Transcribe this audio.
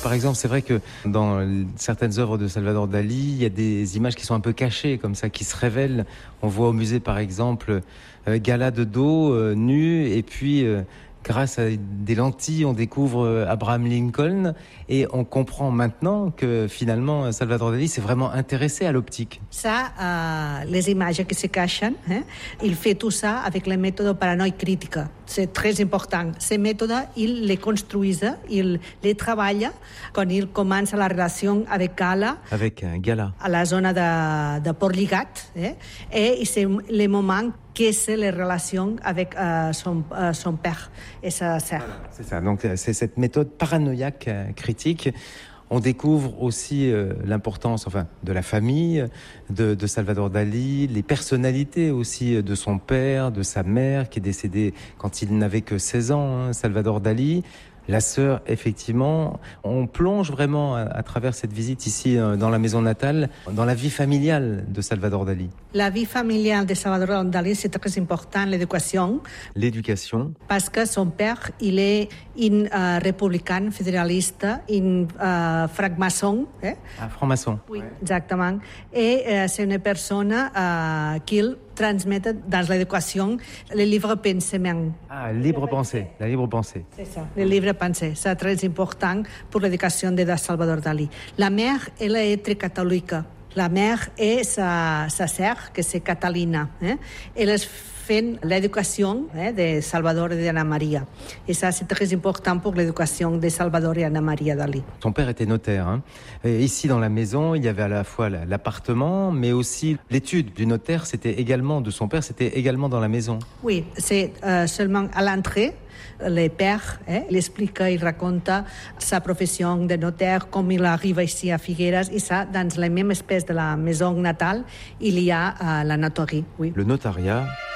Par exemple, c'est vrai que dans certaines œuvres de Salvador Dali, il y a des images qui sont un peu cachées, comme ça, qui se révèlent. On voit au musée, par exemple, Gala de dos, nu, et puis grâce à des lentilles, on découvre Abraham Lincoln, et on comprend maintenant que finalement, Salvador Dali s'est vraiment intéressé à l'optique. Ça, les images qui se cachent, il fait tout ça avec le méthode paranoïa critique. C'est très important. Ces méthodes, il les construit, il les travaille quand il commence la relation avec Gala. Avec Gala. À la zone de Port-Lligat. Et c'est le moment que c'est les relations avec son père et sa sœur. Voilà, c'est ça. Donc c'est cette méthode paranoïaque critique. On découvre aussi l'importance de la famille, de Salvador Dali, les personnalités aussi de son père, de sa mère, qui est décédée quand il n'avait que 16 ans, Salvador Dali. La sœur, effectivement, on plonge vraiment à travers cette visite ici dans la maison natale, dans la vie familiale de Salvador Dali. La vie familiale de Salvador Dali, c'est très important, l'éducation. L'éducation. Parce que son père, il est un républicain fédéraliste, un franc-maçon. Un franc-maçon. Oui, exactement. Et c'est une personne qu'il transmet dans l'éducation le libre pensement. Ah, libre pensée, la libre pensée. C'est ça, le libre pensée. C'est très important pour l'éducation de Salvador Dali. La mère, elle est très catholique. La mère et sa sœur, que c'est Catalina. Elles font l'éducation de Salvador et d'Anna Maria. Et ça, c'est très important pour l'éducation de Salvador et Anna Maria Dali. Son père était notaire. Et ici, dans la maison, il y avait à la fois l'appartement, mais aussi l'étude du notaire, c'était également de son père, c'était également dans la maison. Oui, c'est seulement à l'entrée. Le père, il explique, il raconte sa profession de notaire, comme il arrive ici à Figueres, et ça, dans la même espèce de la maison natale, il y a la notarie. Oui. Le notariat.